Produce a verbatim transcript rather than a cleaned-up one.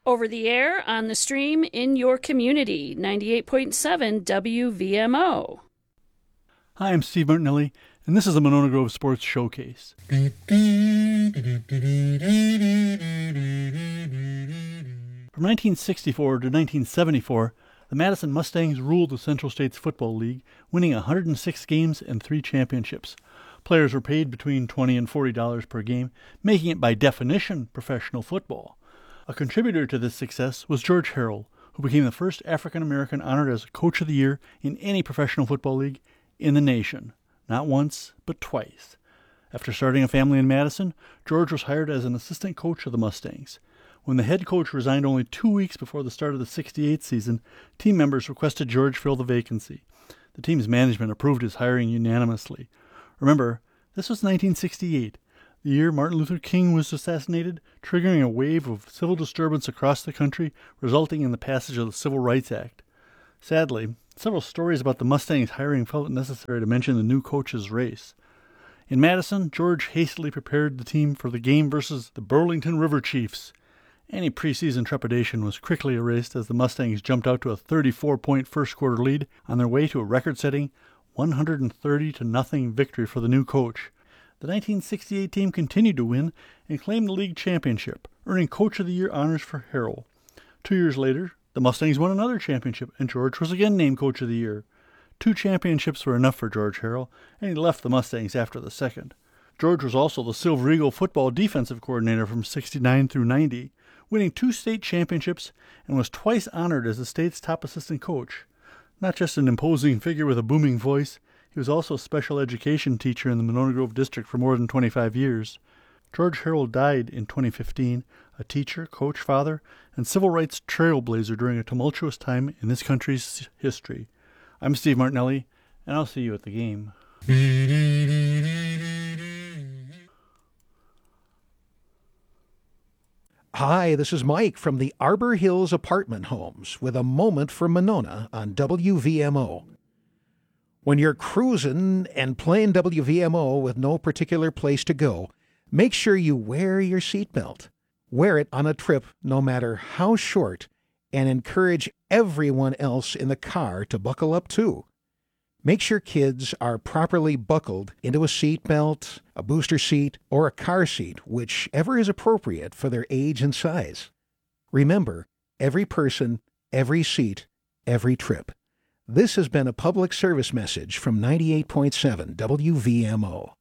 Over the air, on the stream, in your community, ninety-eight point seven W V M O. Hi, I'm Steve Martinelli, and this is the Monona Grove Sports Showcase. From nineteen sixty-four to nineteen seventy-four, the Madison Mustangs ruled the Central States Football League, winning one hundred six games and three championships. Players were paid between twenty dollars and forty dollars per game, making it by definition professional football. A contributor to this success was George Harrell, who became the first African-American honored as Coach of the Year in any professional football league in the nation. Not once, but twice. After starting a family in Madison, George was hired as an assistant coach of the Mustangs. When the head coach resigned only two weeks before the start of the sixty-eight season, team members requested George fill the vacancy. The team's management approved his hiring unanimously. Remember, this was nineteen sixty-eight. The year Martin Luther King was assassinated, triggering a wave of civil disturbance across the country, resulting in the passage of the Civil Rights Act. Sadly, several stories about the Mustangs hiring felt it necessary to mention the new coach's race. In Madison, George hastily prepared the team for the game versus the Burlington River Chiefs. Any preseason trepidation was quickly erased as the Mustangs jumped out to a thirty-four point first-quarter lead on their way to a record-setting one hundred thirty to nothing victory for the new coach. The nineteen sixty-eight team continued to win and claimed the league championship, earning Coach of the Year honors for Harrell. Two years later, the Mustangs won another championship, and George was again named Coach of the Year. Two championships were enough for George Harrell, and he left the Mustangs after the second. George was also the Silver Eagle football defensive coordinator from sixty-nine through ninety, winning two state championships, and was twice honored as the state's top assistant coach. Not just an imposing figure with a booming voice, he was also a special education teacher in the Monona Grove District for more than twenty-five years. George Harrell died in twenty fifteen, a teacher, coach, father, and civil rights trailblazer during a tumultuous time in this country's history. I'm Steve Martinelli, and I'll see you at the game. Hi, this is Mike from the Arbor Hills Apartment Homes with a moment for Monona on W V M O. When you're cruising and playing W V M O with no particular place to go, make sure you wear your seatbelt. Wear it on a trip, no matter how short, and encourage everyone else in the car to buckle up too. Make sure kids are properly buckled into a seatbelt, a booster seat, or a car seat, whichever is appropriate for their age and size. Remember, every person, every seat, every trip. This has been a public service message from ninety-eight point seven W V M O.